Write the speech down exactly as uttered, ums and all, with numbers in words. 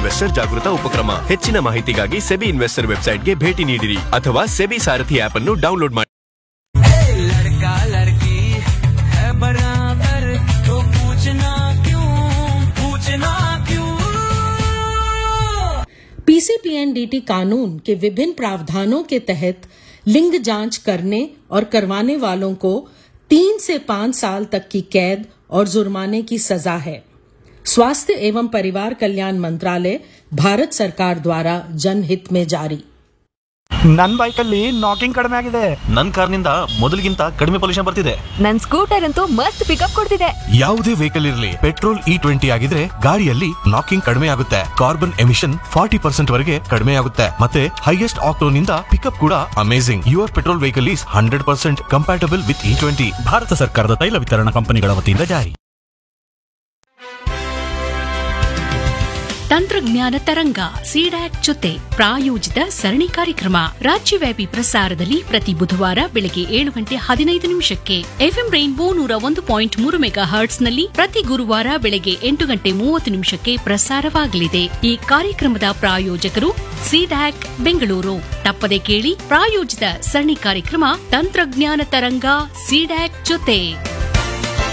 Investor ಜಾಗೃತ ಉಪಕ್ರಮ. ಹೆಚ್ಚಿನ ಮಾಹಿತಿಗಾಗಿ ಸೆಬಿ ಇನ್ವೆಸ್ಟರ್ ವೆಬ್ಸೈಟ್ಗೆ ಭೇಟಿ ನೀಡಿರಿ ಅಥವಾ ಸೆಬಿ ಸಾರಥಿ ಆಪ್ ಅನ್ನು ಡೌನ್ಲೋಡ್ ಮಾಡಿ. पीसीपीएनडीटी कानून के विभिन्न प्रावधानों के तहत लिंग जांच करने और करवाने वालों को तीन से पांच साल तक की कैद और जुर्माने की सजा है. स्वास्थ्य एवं परिवार कल्याण मंत्रालय, भारत सरकार द्वारा जनहित में जारी. ನನ್ನ ಬೈಕಲ್ಲಿ ನಾಕಿಂಗ್ ಕಡಿಮೆ ಆಗಿದೆ. ನನ್ನ ಕಾರ್ನಿಂದ ಮೊದಲಿಗಿಂತ ಕಡಿಮೆ ಪೊಲ್ಯೂಷನ್ ಬರ್ತಿದೆ. ನನ್ನ ಸ್ಕೂಟರ್ ಅಂತೂ ಮಸ್ತ್ ಪಿಕಪ್ ಕೊಡ್ತಿದೆ. ಯಾವುದೇ ವೆಹಿಕಲ್ ಇರಲಿ, ಪೆಟ್ರೋಲ್ ಇ ಟ್ವೆಂಟಿ ಆಗಿದ್ರೆ ಗಾಡಿಯಲ್ಲಿ ನಾಕಿಂಗ್ ಕಡಿಮೆ ಆಗುತ್ತೆ, ಕಾರ್ಬನ್ ಎಮಿಷನ್ ಫಾರ್ಟಿ ಪರ್ಸೆಂಟ್ ವರೆಗೆ ಕಡಿಮೆ ಆಗುತ್ತೆ, ಮತ್ತೆ ಹೈಯೆಸ್ಟ್ ಆಕ್ಟೋನ್ ಇಂದ ಪಿಕಪ್ ಕೂಡ amazing. Your petrol vehicle is hundred percent compatible with E twenty. Bharat ಸರ್ಕಾರದ ತೈಲ ವಿತರಣಾ ಕಂಪನಿಗಳ ವತಿಯಿಂದ ಜಾರಿ. ತಂತ್ರಜ್ಞಾನ ತರಂಗ ಸಿಡ್ಯಾಕ್ ಜೊತೆ ಪ್ರಾಯೋಜಿತ ಸರಣಿ ಕಾರ್ಯಕ್ರಮ ರಾಜ್ಯವ್ಯಾಪಿ ಪ್ರಸಾರದಲ್ಲಿ ಪ್ರತಿ ಬುಧವಾರ ಬೆಳಗ್ಗೆ ಏಳು ಗಂಟೆ ಹದಿನೈದು ನಿಮಿಷಕ್ಕೆ, ಎಫ್ಎಂ ರೈನ್ಬೋ ನೂರ ಒಂದು ಪಾಯಿಂಟ್ ಮೂರು ಮೆಗಾ ಹರ್ಟ್ಸ್ನಲ್ಲಿ ಪ್ರತಿ ಗುರುವಾರ ಬೆಳಗ್ಗೆ ಎಂಟು ಗಂಟೆ ಮೂವತ್ತು ನಿಮಿಷಕ್ಕೆ ಪ್ರಸಾರವಾಗಲಿದೆ. ಈ ಕಾರ್ಯಕ್ರಮದ ಪ್ರಾಯೋಜಕರು ಸಿಡ್ಯಾಕ್ ಬೆಂಗಳೂರು. ತಪ್ಪದೆ ಕೇಳಿ ಪ್ರಾಯೋಜಿತ ಸರಣಿ ಕಾರ್ಯಕ್ರಮ ತಂತ್ರಜ್ಞಾನ ತರಂಗ ಸಿಡ್ಯಾಕ್ ಜೊತೆ.